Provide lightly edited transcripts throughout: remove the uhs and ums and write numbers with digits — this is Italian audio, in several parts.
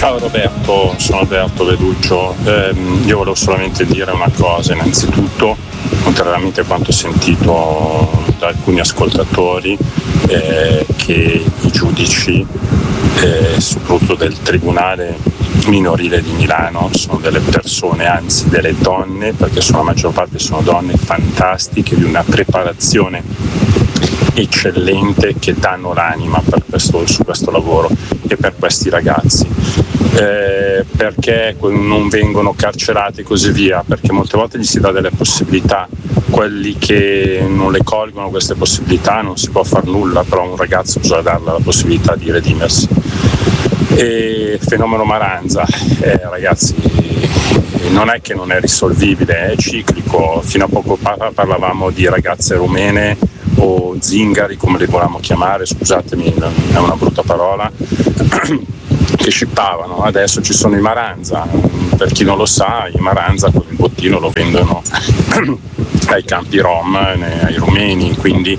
Ciao Roberto, sono Alberto Veduccio. Io volevo solamente dire una cosa. Innanzitutto, contrariamente a quanto sentito da alcuni ascoltatori, che i giudici, soprattutto del Tribunale minorile di Milano, sono delle persone, anzi delle donne, perché la maggior parte sono donne fantastiche, di una preparazione eccellente, che danno l'anima su questo lavoro e per questi ragazzi. Perché non vengono carcerati e così via? Perché molte volte gli si dà delle possibilità, quelli che non le colgono queste possibilità non si può far nulla, però a un ragazzo bisogna dargli la possibilità di redimersi. E fenomeno Maranza, ragazzi, non è che non è risolvibile, è ciclico. Fino a poco fa parlavamo di ragazze rumene o zingari, come le volevamo chiamare, scusatemi, è una brutta parola, che scippavano. Adesso ci sono i Maranza. Per chi non lo sa, i Maranza con il bottino lo vendono ai campi rom, ai rumeni, quindi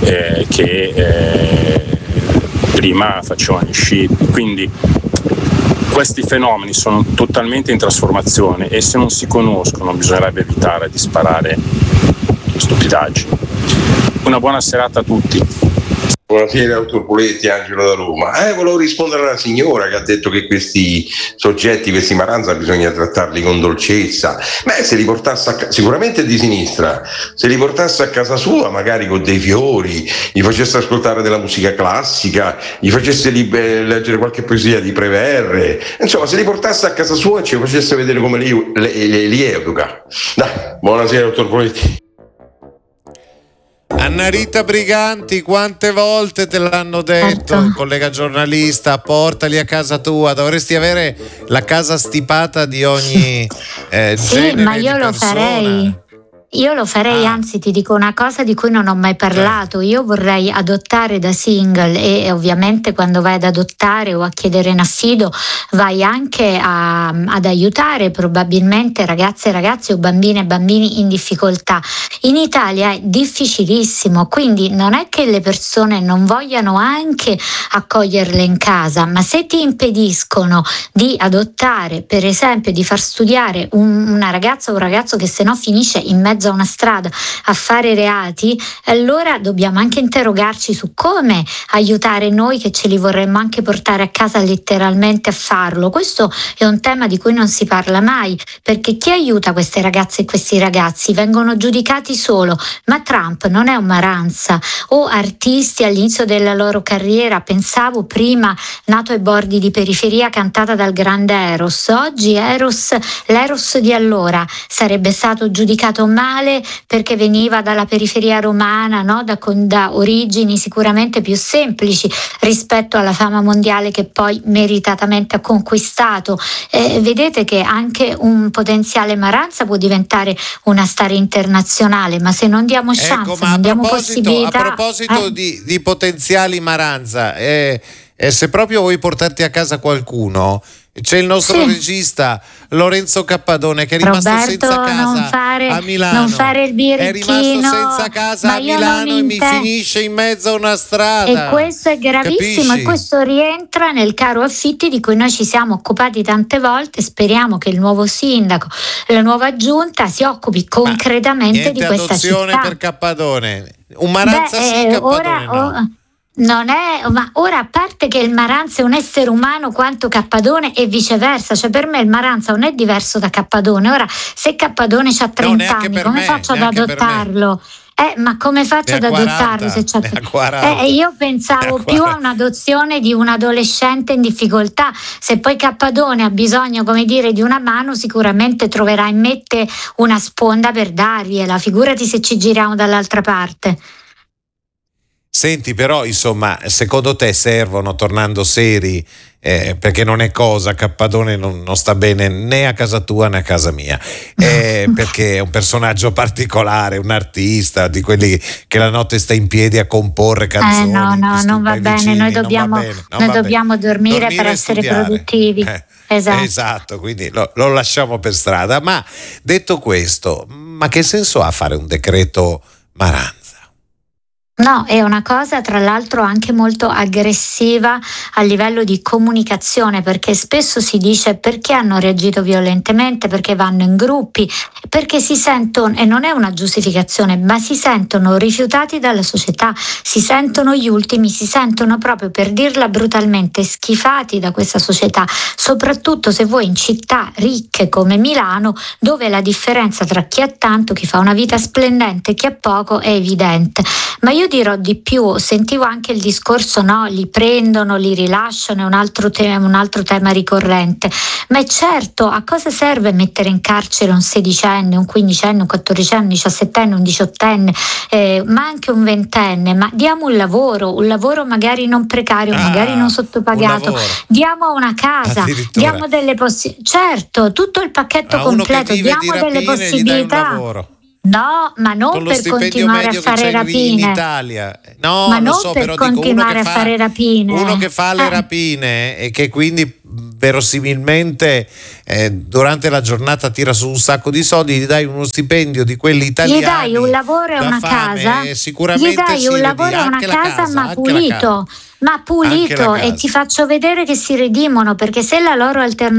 che prima facevano gli scippi. Quindi questi fenomeni sono totalmente in trasformazione e se non si conoscono bisognerebbe evitare di sparare stupidaggini. Una buona serata a tutti. Buonasera, dottor Poletti, Angelo da Roma. Volevo rispondere alla signora che ha detto che questi soggetti, questi Maranza, bisogna trattarli con dolcezza. Se li portasse sicuramente di sinistra, se li portasse a casa sua, magari con dei fiori, gli facesse ascoltare della musica classica, gli facesse leggere qualche poesia di Preverre, insomma, se li portasse a casa sua e ci facesse vedere come li educa. Dai, buonasera, dottor Poletti. Anna Rita Briganti, quante volte te l'hanno detto, il collega giornalista, portali a casa tua, dovresti avere la casa stipata di ogni genere ma io di lo persona. farei. Io lo farei, anzi ti dico una cosa di cui non ho mai parlato. Io vorrei adottare da single e ovviamente quando vai ad adottare o a chiedere in affido vai anche ad aiutare probabilmente ragazze e ragazzi o bambine e bambini in difficoltà. In Italia è difficilissimo, quindi non è che le persone non vogliano anche accoglierle in casa, ma se ti impediscono di adottare, per esempio di far studiare una ragazza o un ragazzo che se no finisce in mezzo a una strada a fare reati, allora dobbiamo anche interrogarci su come aiutare noi che ce li vorremmo anche portare a casa letteralmente a farlo. Questo è un tema di cui non si parla mai, perché chi aiuta queste ragazze e questi ragazzi vengono giudicati solo, ma Trump non è un Maranza o artisti all'inizio della loro carriera, pensavo prima nato ai bordi di periferia cantata dal grande Eros, oggi l'Eros di allora sarebbe stato giudicato male perché veniva dalla periferia romana, no? da origini sicuramente più semplici rispetto alla fama mondiale che poi meritatamente ha conquistato. Vedete che anche un potenziale Maranza può diventare una star internazionale, ma se non diamo chance, non diamo possibilità. A proposito di potenziali Maranza, se proprio vuoi portarti a casa qualcuno, c'è il nostro regista Lorenzo Cappadone che è rimasto senza casa a Milano. Non fare il birichino, è rimasto senza casa a Milano e mi finisce in mezzo a una strada. E questo è gravissimo. Capisci? E questo rientra nel caro affitti di cui noi ci siamo occupati tante volte. Speriamo che il nuovo sindaco, la nuova giunta si occupi concretamente di questa adozione città. Per Cappadone. Un Maranza Cappadone no. Non è, ma ora a parte che il Maranza è un essere umano quanto Cappadone e viceversa, cioè per me il Maranza non è diverso da Cappadone. Ora se Cappadone ha 30 anni, come faccio ad adottarlo? Ma come faccio ad adottarlo se c'è io pensavo più a un'adozione di un adolescente in difficoltà. Se poi Cappadone ha bisogno, come dire, di una mano, sicuramente troverà in me una sponda per dargliela, figurati se ci giriamo dall'altra parte. Senti, però, insomma, secondo te servono, tornando seri, perché non è cosa, Cappadone non sta bene né a casa tua né a casa mia, perché è un personaggio particolare, un artista, di quelli che la notte sta in piedi a comporre canzoni. No, non va bene, vicini, noi dobbiamo dormire per essere produttivi. Esatto, quindi lo lasciamo per strada. Ma detto questo, ma che senso ha fare un decreto Maranza? No, è una cosa tra l'altro anche molto aggressiva a livello di comunicazione, perché spesso si dice perché hanno reagito violentemente, perché vanno in gruppi, perché si sentono, e non è una giustificazione, ma si sentono rifiutati dalla società, si sentono gli ultimi, si sentono proprio, per dirla brutalmente, schifati da questa società, soprattutto se voi in città ricche come Milano, dove la differenza tra chi ha tanto, chi fa una vita splendente e chi ha poco è evidente. Ma io dirò di più, sentivo anche il discorso, no, li prendono, li rilasciano, è un altro tema ricorrente, ma è certo, a cosa serve mettere in carcere un sedicenne, un quindicenne, un quattordicenne, un diciassettenne, un diciottenne, ma anche un ventenne? Ma diamo un lavoro magari non precario, magari non sottopagato, diamo una casa, diamo delle certo, tutto il pacchetto completo, diamo delle possibilità. No, ma non per continuare a fare rapine. In Italia. No, ma non so, per però continuare a fare rapine. Uno che fa le rapine e che quindi verosimilmente durante la giornata tira su un sacco di soldi, gli dai uno stipendio di quelli italiani. Gli dai un lavoro e una casa. Sicuramente gli dai un lavoro e una casa, ma pulito. Ma pulito, e ti faccio vedere che si redimono, perché se la loro alternativa